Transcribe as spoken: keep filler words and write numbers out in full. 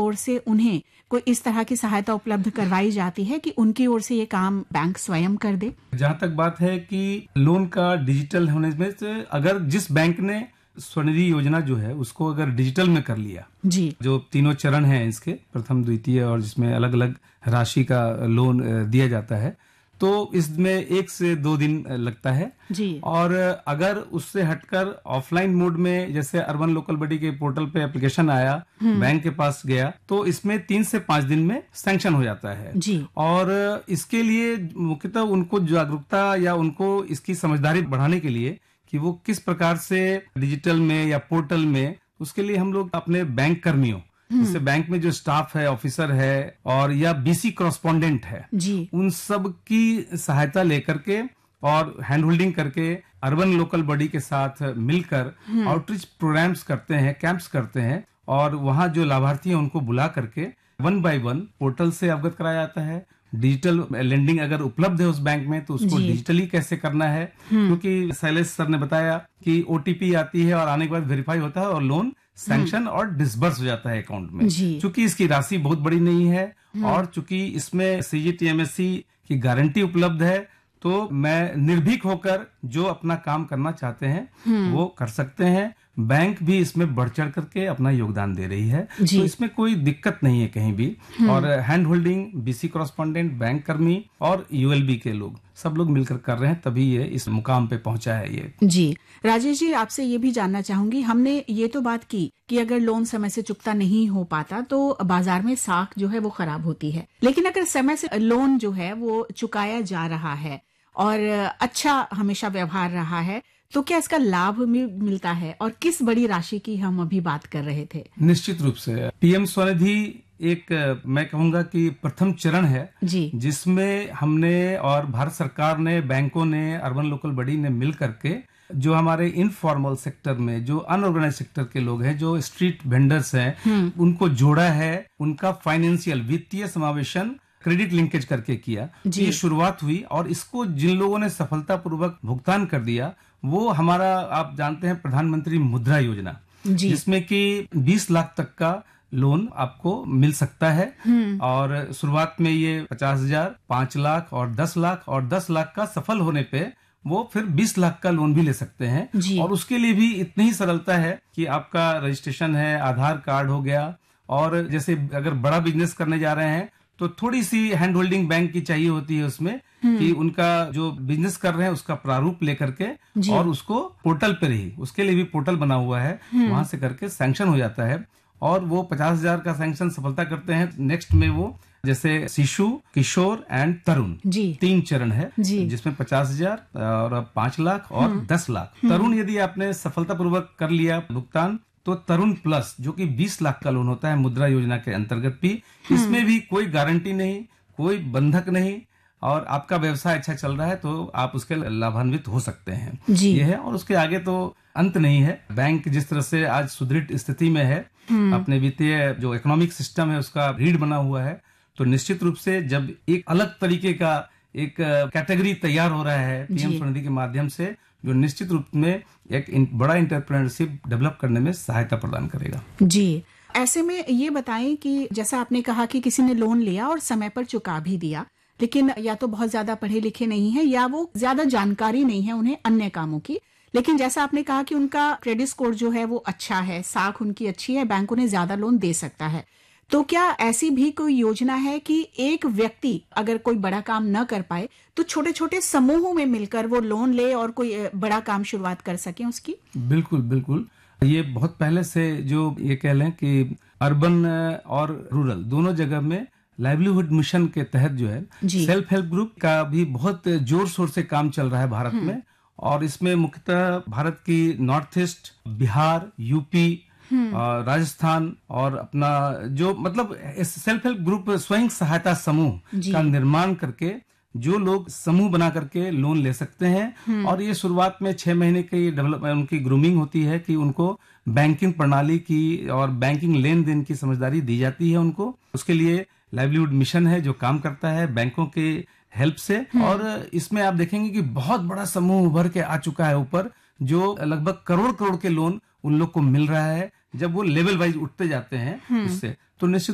ओर से उन्हें कोई इस तरह की सहायता उपलब्ध करवाई जाती है कि उनकी ओर से ये काम बैंक स्वयं कर दे? जहाँ तक बात है कि लोन का डिजिटल होने में से अगर जिस बैंक ने स्वनिधि योजना जो है उसको अगर डिजिटल में कर लिया जी, जो तीनों चरण हैं इसके, प्रथम द्वितीय और जिसमें अलग अलग राशि का लोन दिया जाता है, तो इसमें एक से दो दिन लगता है जी। और अगर उससे हटकर ऑफलाइन मोड में जैसे अर्बन लोकल बॉडी के पोर्टल पे एप्लीकेशन आया, बैंक के पास गया, तो इसमें तीन से पांच दिन में सैंक्शन हो जाता है जी। और इसके लिए मुख्यतः उनको जागरूकता या उनको इसकी समझदारी बढ़ाने के लिए कि वो किस प्रकार से डिजिटल में या पोर्टल में, उसके लिए हम लोग अपने बैंक कर्मियों, जैसे बैंक में जो स्टाफ है, ऑफिसर है और या बीसी कॉरेस्पॉन्डेंट है जी, उन सब की सहायता लेकर के और हैंड होल्डिंग करके अर्बन लोकल बॉडी के साथ मिलकर आउटरीच प्रोग्राम्स करते हैं, कैंप्स करते हैं और वहां जो लाभार्थी हैं उनको बुला करके वन बाय वन पोर्टल से अवगत कराया जाता है। डिजिटल लेंडिंग अगर उपलब्ध है उस बैंक में तो उसको डिजिटली कैसे करना है, क्योंकि शैलेश सर ने बताया कि ओटीपी आती है और आने के बाद वेरीफाई होता है और लोन सैंक्शन और डिसबर्स हो जाता है अकाउंट में। चूंकि इसकी राशि बहुत बड़ी नहीं है और चूंकि इसमें सीजीटीएमएससी की गारंटी उपलब्ध है, तो मैं निर्भीक होकर जो अपना काम करना चाहते हैं वो कर सकते हैं। बैंक भी इसमें बढ़ चढ़ करके अपना योगदान दे रही है, तो इसमें कोई दिक्कत नहीं है कहीं भी। और hand holding, BC correspondent, bank कर्मी और यूएलबी के लोग सब लोग मिलकर कर रहे हैं, तभी ये इस मुकाम पे पहुंचा है ये। जी राजेश जी, आपसे ये भी जानना चाहूंगी, हमने ये तो बात की कि अगर लोन समय से चुकता नहीं हो पाता तो बाजार में साख जो है वो खराब होती है, लेकिन अगर समय से लोन जो है वो चुकाया जा रहा है और अच्छा हमेशा व्यवहार रहा है, तो क्या इसका लाभ भी मिलता है और किस बड़ी राशि की हम अभी बात कर रहे थे? निश्चित रूप से पीएम स्वनिधि एक, मैं कहूंगा कि प्रथम चरण है जी, जिसमें हमने और भारत सरकार ने, बैंकों ने, अर्बन लोकल बॉडी ने मिल करके जो हमारे इनफॉर्मल सेक्टर में जो अनऑर्गेनाइज सेक्टर के लोग हैं, जो स्ट्रीट वेंडर्स हैं, उनको जोड़ा है, उनका फाइनेंशियल वित्तीय समावेशन क्रेडिट लिंकेज करके किया। ये शुरुआत हुई और इसको जिन लोगों ने सफलतापूर्वक भुगतान कर दिया वो हमारा, आप जानते हैं, प्रधानमंत्री मुद्रा योजना, जिसमें कि बीस लाख तक का लोन आपको मिल सकता है और शुरुआत में ये पचास हजार, पांच लाख और दस लाख और दस लाख का सफल होने पे वो फिर बीस लाख का लोन भी ले सकते हैं। और उसके लिए भी इतनी ही सरलता है कि आपका रजिस्ट्रेशन है, आधार कार्ड हो गया, और जैसे अगर बड़ा बिजनेस करने जा रहे हैं तो थोड़ी सी हैंड होल्डिंग बैंक की चाहिए होती है उसमें, कि उनका जो बिजनेस कर रहे हैं उसका प्रारूप लेकर के और उसको पोर्टल पर ही, उसके लिए भी पोर्टल बना हुआ है, वहां से करके सैंक्शन हो जाता है और वो पचास हजार का सैंक्शन सफलता करते हैं। नेक्स्ट में वो जैसे शिशु, किशोर एंड तरुण, तीन चरण है जिसमें पचास हजार और पांच लाख और दस लाख। तरुण यदि आपने सफलतापूर्वक कर लिया भुगतान तो तरुण प्लस जो कि बीस लाख का लोन होता है मुद्रा योजना के अंतर्गत भी, इसमें भी कोई गारंटी नहीं, कोई बंधक नहीं और आपका व्यवसाय अच्छा चल रहा है तो आप उसके लाभान्वित हो सकते हैं। ये है और उसके आगे तो अंत नहीं है। बैंक जिस तरह से आज सुदृढ़ स्थिति में है, अपने वित्तीय जो इकोनॉमिक सिस्टम है उसका रीढ़ बना हुआ है, तो निश्चित रूप से जब एक अलग तरीके का एक कैटेगरी तैयार हो रहा है पीएम स्वनिधि के माध्यम से, जो निश्चित रूप में एक बड़ा एंटरप्रेन्योरशिप डेवलप करने में सहायता प्रदान करेगा। जी, ऐसे में ये बताएं कि जैसा आपने कहा कि किसी ने लोन लिया और समय पर चुका भी दिया, लेकिन या तो बहुत ज्यादा पढ़े लिखे नहीं है या वो ज्यादा जानकारी नहीं है उन्हें अन्य कामों की, लेकिन जैसा आपने कहा कि उनका क्रेडिट स्कोर जो है वो अच्छा है, साख उनकी अच्छी है, बैंक उन्हें ज्यादा लोन दे सकता है, तो क्या ऐसी भी कोई योजना है कि एक व्यक्ति अगर कोई बड़ा काम न कर पाए तो छोटे छोटे समूहों में मिलकर वो लोन ले और कोई बड़ा काम शुरुआत कर सके उसकी? बिल्कुल बिल्कुल, ये बहुत पहले से जो ये कह लें कि अर्बन और रूरल दोनों जगह में लाइवलीहुड मिशन के तहत जो है सेल्फ हेल्प ग्रुप का भी बहुत जोर शोर से काम चल रहा है भारत में, और इसमें मुख्यतः भारत की north east, Bihar, UP, Rajasthan और अपना जो मतलब सेल्फ हेल्प ग्रुप स्वयं सहायता समूह का निर्माण करके जो लोग समूह बना करके लोन ले सकते हैं, और ये शुरुआत में छह महीने की डेवलपमेंट उनकी ग्रूमिंग होती है कि उनको बैंकिंग प्रणाली की और बैंकिंग लेन देन की समझदारी दी जाती है उनको। उसके लिए लाइवलीहुड मिशन है जो काम करता है बैंकों के हेल्प से, और इसमें आप देखेंगे कि बहुत बड़ा समूह उभर के आ चुका है ऊपर, जो लगभग करोड़ करोड़ के लोन उन लोग को मिल रहा है जब वो लेवल वाइज उठते जाते हैं उससे। तो निश्चित